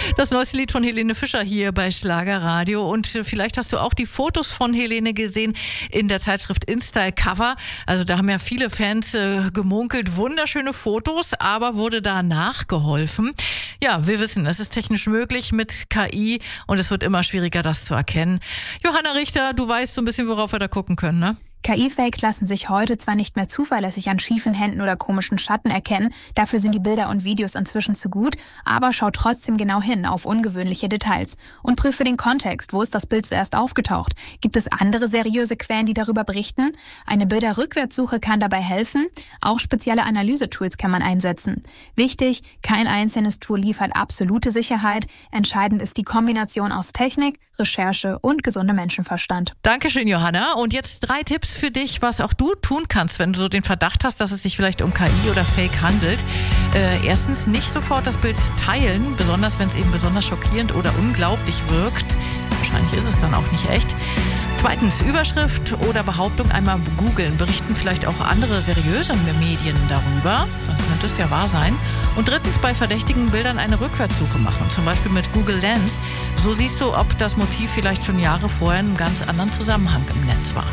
Das neueste Lied von Helene Fischer hier bei Schlagerradio. Und vielleicht hast du auch die Fotos von Helene gesehen in der Zeitschrift InStyle Cover. Also da haben ja viele Fans gemunkelt, wunderschöne Fotos, aber wurde da nachgeholfen. Ja, wir wissen, es ist technisch möglich mit KI und es wird immer schwieriger, das zu erkennen. Johanna Richter, du weißt so ein bisschen, worauf wir da gucken können, ne? KI-Fakes lassen sich heute zwar nicht mehr zuverlässig an schiefen Händen oder komischen Schatten erkennen, dafür sind die Bilder und Videos inzwischen zu gut, aber schau trotzdem genau hin auf ungewöhnliche Details und prüfe den Kontext, wo ist das Bild zuerst aufgetaucht. Gibt es andere seriöse Quellen, die darüber berichten? Eine Bilderrückwärtssuche kann dabei helfen, auch spezielle Analysetools kann man einsetzen. Wichtig, kein einzelnes Tool liefert absolute Sicherheit, entscheidend ist die Kombination aus Technik, Recherche und gesundem Menschenverstand. Dankeschön, Johanna. Und jetzt 3 Tipps für dich, was auch du tun kannst, wenn du so den Verdacht hast, dass es sich vielleicht um KI oder Fake handelt. Erstens, nicht sofort das Bild teilen, besonders wenn es eben besonders schockierend oder unglaublich wirkt. Wahrscheinlich ist es dann auch nicht echt. Zweitens, Überschrift oder Behauptung einmal googeln. Berichten vielleicht auch andere seriöse Medien darüber. Dann könnte es ja wahr sein. Und drittens, bei verdächtigen Bildern eine Rückwärtssuche machen. Zum Beispiel mit Google Lens. So siehst du, ob das Motiv vielleicht schon Jahre vorher in einem ganz anderen Zusammenhang im Netz war.